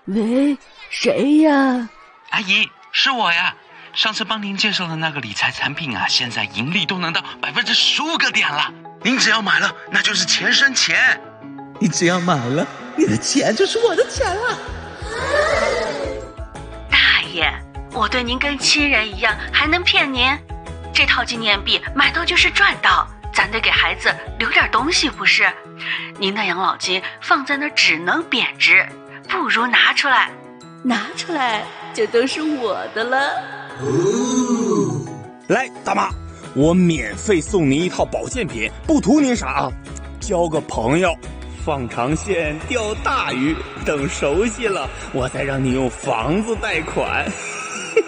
喂，谁呀？ 阿姨，是我呀。上次帮您介绍的那个理财产品啊，现在盈利都能到15%个点了。您只要买了，那就是钱生钱。 你只要买了，你的钱就是我的钱了。 大爷，我对您跟亲人一样，还能骗您？这套纪念币买到就是赚到，咱得给孩子留点东西不是？您的养老金放在那儿只能贬值，不如拿出来。 拿出来就都是我的了。 来，大妈，我免费送您一套保健品，不图您啥啊，交个朋友，放长线钓大鱼，等熟悉了，我再让你用房子贷款。